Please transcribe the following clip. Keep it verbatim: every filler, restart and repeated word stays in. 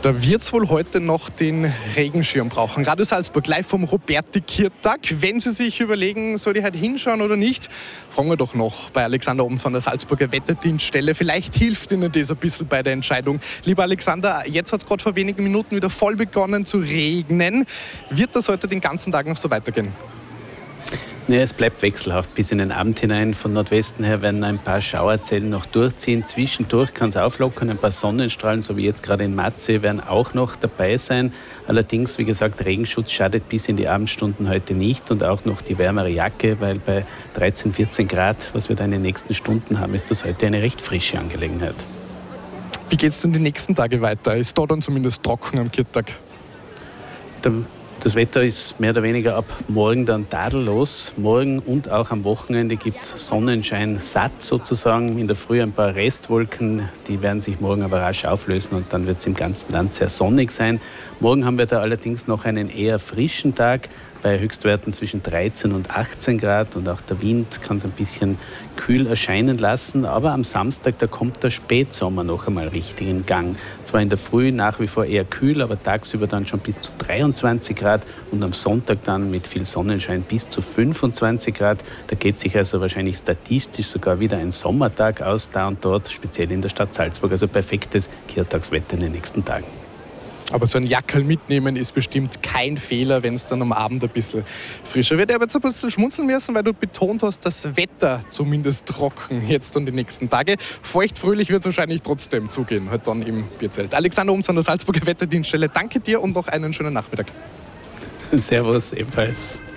Da wird es wohl heute noch den Regenschirm brauchen. Radio Salzburg live vom Roberti-Kirtag. Wenn Sie sich überlegen, soll ich heute hinschauen oder nicht, fragen wir doch noch bei Alexander oben von der Salzburger Wetterdienststelle. Vielleicht hilft Ihnen das ein bisschen bei der Entscheidung. Lieber Alexander, jetzt hat es gerade vor wenigen Minuten wieder voll begonnen zu regnen. Wird das heute den ganzen Tag noch so weitergehen? Ja, es bleibt wechselhaft bis in den Abend hinein. Von Nordwesten her werden ein paar Schauerzellen noch durchziehen. Zwischendurch kann es auflockern. Ein paar Sonnenstrahlen, so wie jetzt gerade in Matzee, werden auch noch dabei sein. Allerdings, wie gesagt, Regenschutz schadet bis in die Abendstunden heute nicht. Und auch noch die wärmere Jacke, weil bei dreizehn, vierzehn Grad, was wir da in den nächsten Stunden haben, ist das heute eine recht frische Angelegenheit. Wie geht es denn die nächsten Tage weiter? Ist da dann zumindest trocken am Kirtag? Das Wetter ist mehr oder weniger ab morgen dann tadellos. Morgen und auch am Wochenende gibt es Sonnenschein satt sozusagen. In der Früh ein paar Restwolken, die werden sich morgen aber rasch auflösen und dann wird es im ganzen Land sehr sonnig sein. Morgen haben wir da allerdings noch einen eher frischen Tag bei Höchstwerten zwischen dreizehn und achtzehn Grad und auch der Wind kann es ein bisschen kühl erscheinen lassen. Aber am Samstag, da kommt der Spätsommer noch einmal richtig in Gang. Zwar in der Früh nach wie vor eher kühl, aber tagsüber dann schon bis zu dreiundzwanzig Grad und am Sonntag dann mit viel Sonnenschein bis zu fünfundzwanzig Grad. Da geht sich also wahrscheinlich statistisch sogar wieder ein Sommertag aus, da und dort, speziell in der Stadt Salzburg. Also perfektes Kirtagswetter in den nächsten Tagen. Aber so ein Jackerl mitnehmen ist bestimmt kein Fehler, wenn es dann am Abend ein bisschen frischer wird. Ich habe jetzt ein bisschen schmunzeln müssen, weil du betont hast, das Wetter zumindest trocken jetzt und die nächsten Tage. Feucht, fröhlich wird es wahrscheinlich trotzdem zugehen, halt dann im Bierzelt. Alexander Oms von der Salzburger Wetterdienststelle, danke dir und noch einen schönen Nachmittag. Servus, ebenfalls.